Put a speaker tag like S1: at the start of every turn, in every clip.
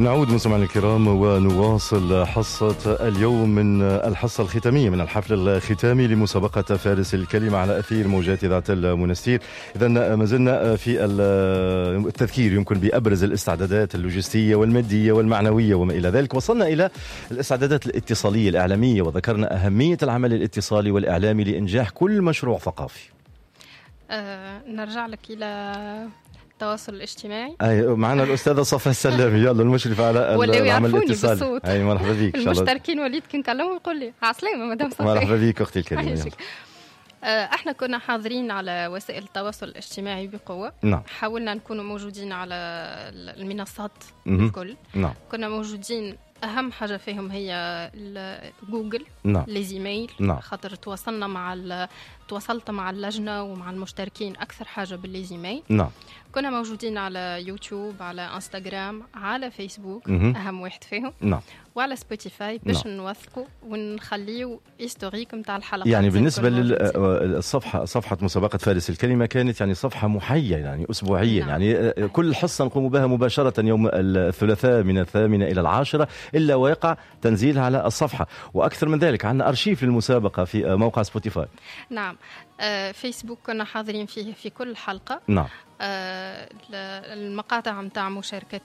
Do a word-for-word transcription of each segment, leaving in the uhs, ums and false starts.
S1: نعود مستمعينا الكرام ونواصل حصة اليوم من الحصة الختامية من الحفل الختامي لمسابقة فارس الكلمة على أثير موجات إذاعة المنستير. إذا ما زلنا في التذكير يمكن بأبرز الاستعدادات اللوجستية والمادية والمعنوية وما إلى ذلك. وصلنا إلى الاستعدادات الاتصالية الإعلامية وذكرنا أهمية العمل الاتصالي والإعلامي لإنجاح كل مشروع ثقافي.
S2: أه نرجع لك إلى التواصل الاجتماعي.
S1: اي معنا الاستاذه صفاء السلامي، يلا المشرفه على العمل الاتصالي. اي مرحبا بك.
S2: المشتركين وليد كي نكلمهم يقول لي عسلامه مدام صفاء.
S1: مرحبا بك اختي الكريمه.
S2: احنا كنا حاضرين على وسائل التواصل الاجتماعي بقوه.
S1: نعم.
S2: حاولنا نكون موجودين على المنصات الكل.
S1: نعم.
S2: كنا موجودين، اهم حاجه فيهم هي جوجل.
S1: نعم.
S2: ليزيميل.
S1: نعم.
S2: خاطر تواصلنا مع تواصلت مع اللجنه ومع المشتركين اكثر حاجه بالليزيميل.
S1: نعم.
S2: كنا موجودين على يوتيوب، على انستغرام، على فيسبوك.
S1: مه.
S2: اهم واحد فيهم.
S1: نعم. وعلى
S2: سبوتيفاي باش
S1: نعم.
S2: نوثقوا ونخليو هيستوريك نتاع الحلقات.
S1: يعني بالنسبه للصفحه صفحه مسابقه فارس الكلمه كانت يعني صفحه محيه يعني اسبوعيا. نعم. يعني كل حصه نقوم بها مباشره يوم الثلاثاء من الثامنه الى العاشره الا ويقع تنزيلها على الصفحه. واكثر من ذلك عندنا ارشيف للمسابقه في موقع سبوتيفاي.
S2: نعم. آه فيسبوك كنا حاضرين فيه في كل حلقه.
S1: نعم.
S2: آه المقاطع متاع مشاركة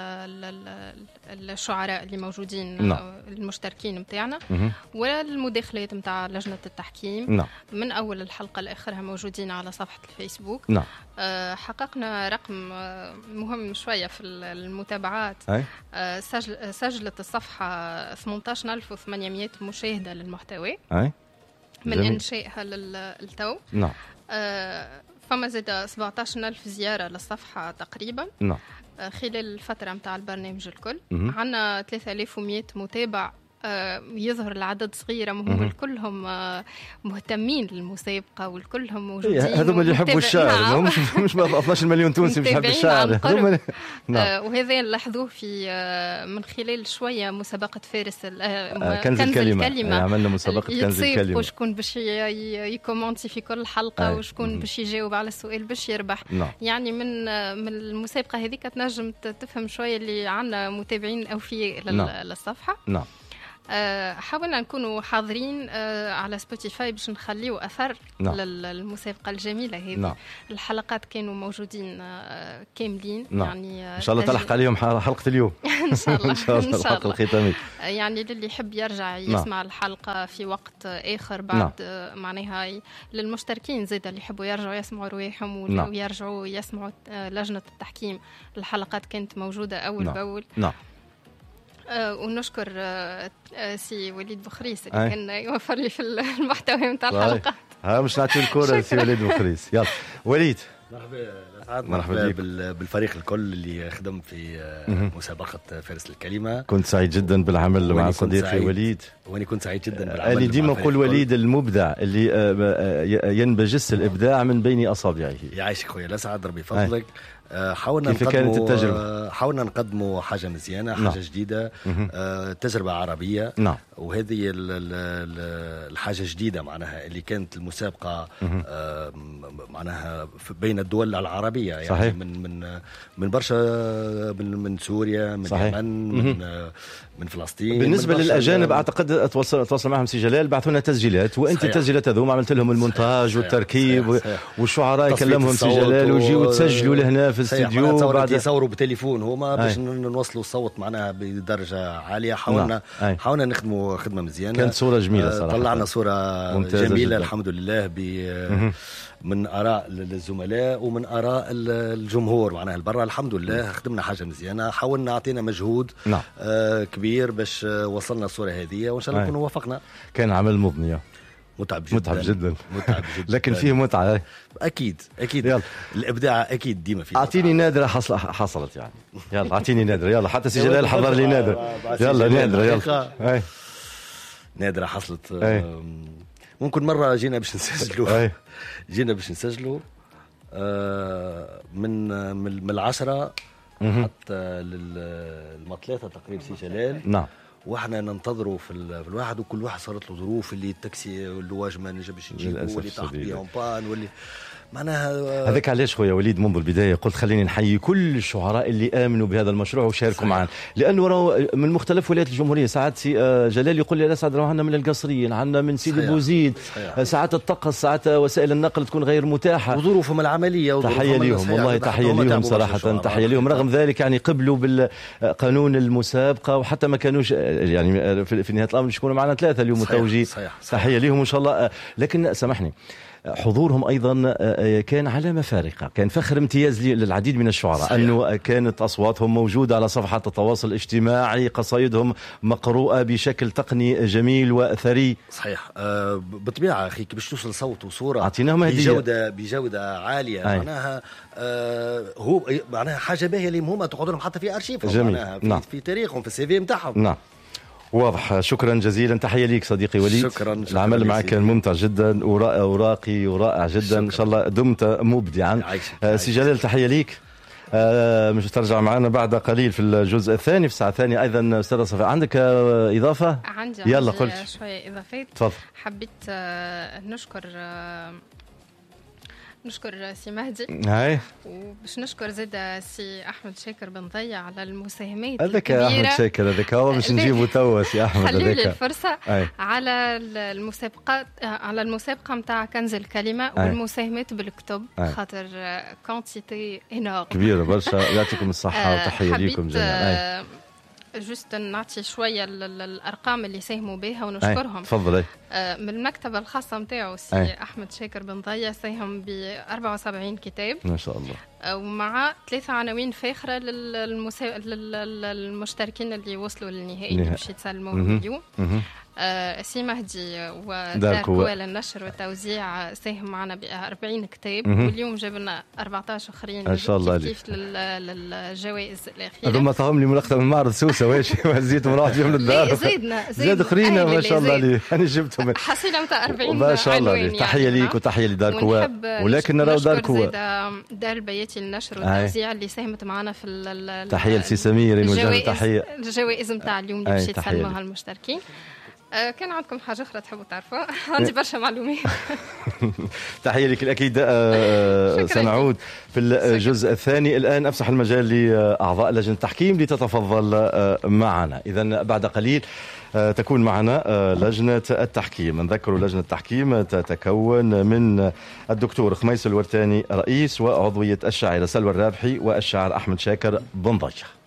S2: الشعراء اللي موجودين. نعم. المشتركين متاعنا والمداخلات متاع لجنة التحكيم.
S1: نعم.
S2: من أول الحلقة لآخرها موجودين على صفحة الفيسبوك.
S1: نعم.
S2: آه حققنا رقم مهم شوية في المتابعات. آه سجل سجلت الصفحة ثمانية عشر ألف وثمانمائة مشاهدة للمحتوى.
S1: أي.
S2: من جميل. إنشائها للتو.
S1: نعم.
S2: آه فما زاد سبعة عشر ألف زيارة للصفحة تقريبا.
S1: نعم.
S2: خلال الفترة متاع البرنامج الكل. عنا ثلاثة آلاف ومئة متابع. يظهر العدد صغيرة مهم كلهم مهتمين للمسابقة والكلهم موجودين.
S1: هذوما اللي يحبوا الشعر. نعم. مش مش اثني عشر مليون تونسي مش يحب الشعر.
S2: هذوما. نعم. وهذا نلاحظوه في من خلال شوية مسابقة فارس
S1: كنز الكلمة. الكلمة. عملنا مسابقة كنز الكلمة.
S2: وشكون باش يكومنتي في كل حلقة وشكون باش يجاوب على السؤال باش يربح.
S1: نعم.
S2: يعني من من المسابقة هذيك تنجم تفهم شوية اللي عنا متابعين أوفياء للصفحة.
S1: نعم.
S2: أه حاولنا نكونوا حاضرين أه على سبوتيفاي باش نخليو أثر. نعم. للمسابقة الجميلة هذه. نعم. الحلقات كانوا موجودين أه كاملين.
S1: نعم.
S2: يعني أه
S1: إن شاء الله تلحق عليهم حلقة اليوم.
S2: إن شاء الله.
S1: إن شاء الله الحلقة الختامية.
S2: يعني للي يحب يرجع يسمع. نعم. الحلقة في وقت آخر بعد. نعم. أه معناها للمشتركين زيادة اللي يحبوا يرجعوا يسمعوا روايحهم. نعم. ويرجعوا يسمعوا أه لجنة التحكيم. الحلقات كانت موجودة أول. نعم. بأول.
S1: نعم.
S2: آه ونشكر آه سي وليد بخريس اللي كان يوفر لي في المحتوى نتاع الحلقات.
S1: ها مش نعطي الكرة لسي وليد بخريس. يلا وليد.
S3: مرحبا مرحبا بالفريق الكل اللي خدم في مسابقة فارس الكلمة.
S1: كنت سعيد جدا بالعمل مع صديقي وليد.
S3: وأنا كنت سعيد جدا بالعمل.
S1: أنا ديما نقول وليد المبدع اللي ينبجس الإبداع من بين أصابعه.
S3: يعيشك خويا لا سعد ربي فضلك. حاولنا
S1: كيف كانت التجربة؟
S3: حاولنا نقدموا حاجة مزيانة. حاجة. نعم. جديدة. آه، تجربة عربية.
S1: نعم.
S3: وهذه الحاجة جديدة معناها اللي كانت المسابقة آه معناها بين الدول العربية. يعني
S1: صحيح.
S3: من من من برشا من, من سوريا من اليمن من من فلسطين.
S1: بالنسبة للأجانب أعتقد تواصل تواصل معهم سي جلال بعثوا لنا تسجيلات وأنت التسجيلات هذوم عملت لهم المونتاج والتركيب والشعراء يكلمهم سي جلال ويجيوا تسجلوا لهنا في الاستديو
S3: بعد يصوروا بتليفون هما باش نوصلوا الصوت معناها بدرجة عالية. حاولنا نعم. حاولنا نخدموا خدمة مزيانة.
S1: كانت صورة جميلة صراحة.
S3: طلعنا صورة جميلة الحمد لله ب من آراء الزملاء ومن آراء الجمهور معناها البرة. الحمد لله خدمنا حاجة مزيانة. حاولنا أعطينا مجهود. نعم. آه كبير باش وصلنا الصورة هذه وإن شاء الله نكون وافقنا.
S1: كان عمل مضني
S3: متعب جدا.
S1: متعب جدا.
S3: متعب جدا.
S1: لكن فيه متعة.
S3: أكيد أكيد. يلا. الإبداع أكيد ديما فيه.
S1: أعطيني نادرة حصل حصلت يعني. يلا أعطيني نادرة يلا حتى سي جلال حضر لي نادرة. يلا نادرة يلا.
S3: نادرة حصلت. ممكن مرة جينا باش نسجلوا. جينا باش نسجلوا من من العشرة حتى للمطلاتة تقريبا سي جلال.
S1: نعم.
S3: واحنا ننتظروا في الواحد وكل واحد صارت له ظروف اللي التاكسي اللواج ما نجمش نجيبه واللي طاح بيهم بان واللي معناها
S1: هذاك علاش خويا وليد منذ البدايه قلت خليني نحيي كل الشعراء اللي امنوا بهذا المشروع وشاركوا معنا، لانه راهو من مختلف ولايات الجمهوريه. ساعات سي جلال يقول لي الاسعد راهو عندنا من القصريين، عندنا من سيدي بوزيد، ساعات الطقس، ساعات وسائل النقل تكون غير متاحه
S3: وظروفهم العمليه.
S1: تحيه لهم والله، تحيه لهم صراحه، تحيه لهم. رغم ذلك يعني قبلوا بالقانون المسابقه وحتى ما كانوش يعني في نهايه الامر يكونوا معنا ثلاثه اليوم متوجين. تحيه لهم ان شاء الله. لكن سامحني، حضورهم أيضا كان علامة فارقة، كان فخر امتياز للعديد من الشعراء. صحيح. أنه كانت أصواتهم موجودة على صفحات التواصل الاجتماعي، قصايدهم مقروءة بشكل تقني جميل وثري.
S3: صحيح. أه بالطبيعة أخي باش توصل صوت وصورة
S1: أعطيناهم
S3: بجودة بجودة عالية. أي. معناها أه هو معناها حاجة باهية اللي مهمة تقعد لهم حتى في أرشيفهم، معناها في, نعم. في تاريخهم، في السي في نتاعهم.
S1: نعم واضح. شكرا جزيلا، تحية ليك صديقي وليد.
S3: شكرا.
S1: العمل معك كان ممتع جدا وراقي ورائع جدا. شكرا. إن شاء الله دمت مبدعا. آه سي جلال تحية ليك. آه مش ترجع معنا بعد قليل في الجزء الثاني في الساعة الثانية أيضا. أستاذة صفاء عندك آه إضافة؟
S2: عندي
S1: يلا
S2: عندي
S1: قلت
S2: شوية إضافات.
S1: تفضل.
S2: حبيت آه نشكر آه نشكر سي مهدي
S1: هاي،
S2: وباش نشكر زاد سي احمد شاكر بن ضيع على المساهمات
S1: هذاك احمد شاكر هذاك هو باش نجيبه توا سي احمد.
S2: خلوا لي الفرصه. أي. على المسابقات، على المسابقه نتاع كنز الكلمه. أي. والمساهمات بالكتب. أي. خاطر كونتيتي انورم كبيره
S1: برشا. يعطيكم الصحه وتحيه ليكم جميعا.
S2: جست نعطي شويه الارقام اللي ساهموا بها ونشكرهم.
S1: تفضلي.
S2: من المكتبه الخاصه نتاعو سي أي. احمد شاكر بن ضيع ساهم ب أربعة وسبعين كتاب
S1: ما شاء الله،
S2: ومع ثلاثه عناوين فاخره للمسا... للمشتركين اللي وصلوا للنهائي اللي باش يتسلموا اليوم. آه سي مهدي ودار كوال النشر والتوزيع ساهم معنا ب أربعين كتاب. مم. واليوم جاب لنا أربعطاش اخرين
S1: ان شاء الله
S2: كيف للجوائز الاخيره.
S1: هذوما طهم لي ملقطه من معرض سوسه واش زيت وراح فيهم للدار.
S2: زيدنا
S1: زاد اخرين ما شاء الله عليه. انا جبتهم
S2: حصيله نتاع أربعين
S1: ما شاء الله عليه. تحيه
S2: يعني
S1: ليك وتحيه لدار كوال. ولكن نراو دار كوال
S2: دار البياتي للنشر والتوزيع اللي ساهمت معنا في
S1: تحيه لسي سمير نوجه تحيه.
S2: الجوائز نتاع اليوم اللي باش يتسلموها المشتركين. كان عندكم حاجة أخرى تحبوا تعرفوا؟ عندي برشا معلومات.
S1: تحية لك الأكيد. سنعود في الجزء الثاني. الآن أفسح المجال لأعضاء لجنة التحكيم لتتفضل معنا. إذن بعد قليل تكون معنا لجنة التحكيم. نذكر لجنة التحكيم تتكون من الدكتور خميس الورتاني رئيس، وعضوية الشاعرة سلوى الرابحي والشاعر أحمد شاكر بن ضيع.